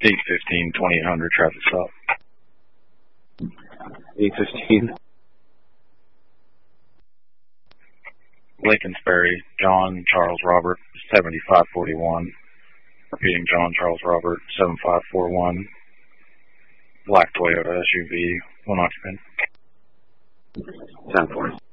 815, 2800 traffic stop. 815. Lincolnsbury, John Charles Robert, 7541. Repeating, John Charles Robert, 7541. Black Toyota SUV, one occupant. 10-4.